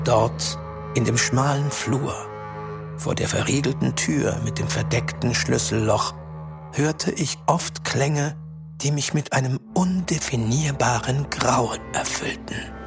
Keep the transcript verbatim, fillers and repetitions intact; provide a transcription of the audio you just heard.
Dort, in dem schmalen Flur, vor der verriegelten Tür mit dem verdeckten Schlüsselloch, hörte ich oft Klänge, die mich mit einem undefinierbaren Grauen erfüllten.